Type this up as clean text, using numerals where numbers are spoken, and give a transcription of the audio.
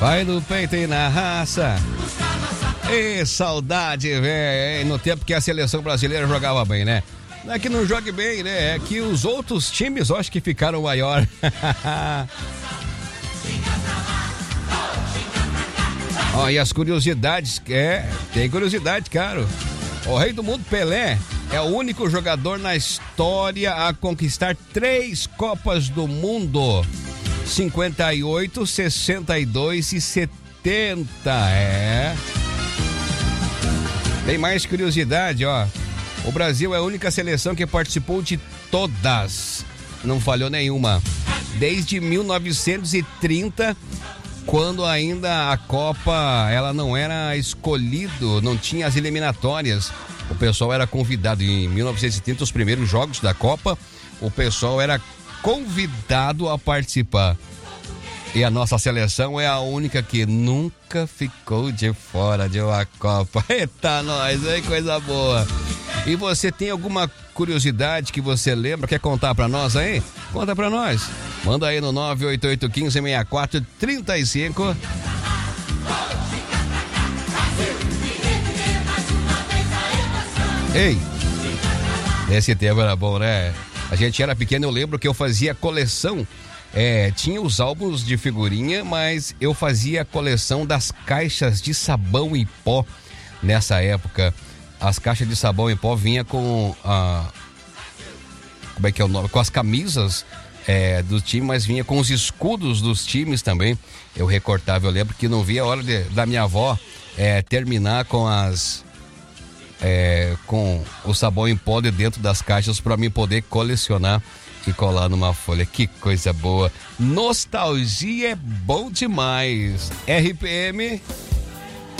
Vai no peito e na raça. E saudade, velho. No tempo que a seleção brasileira jogava bem, né? Não é que não jogue bem, né? É que os outros times, eu acho que ficaram maior. Ó, e as curiosidades, tem curiosidade, cara. O rei do mundo, Pelé, é o único jogador na história a conquistar 3 Copas do Mundo. 58, 62 e 70, Tem mais curiosidade, ó. O Brasil é a única seleção que participou de todas. Não falhou nenhuma. Desde 1930, quando ainda a Copa, ela não era escolhido, não tinha as eliminatórias. O pessoal era convidado. Em 1930, os primeiros jogos da Copa, o pessoal era convidado a participar. E a nossa seleção é a única que nunca ficou de fora de uma Copa. Eita, nós, hein? Coisa boa. E você tem alguma curiosidade que você lembra? Quer contar pra nós aí? Conta pra nós. Manda aí no 988-1564-35. Ei, esse tempo era bom, né? A gente era pequeno, eu lembro que eu fazia coleção. Tinha os álbuns de figurinha, mas eu fazia a coleção das caixas de sabão em pó nessa época. As caixas de sabão em pó vinha com como é que é o nome? Com as camisas do time, mas vinha com os escudos dos times também. Eu recortava, eu lembro que não via a hora da minha avó terminar com com o sabão em pó de dentro das caixas para mim poder colecionar e colar numa folha. Que coisa boa. Nostalgia é bom demais. RPM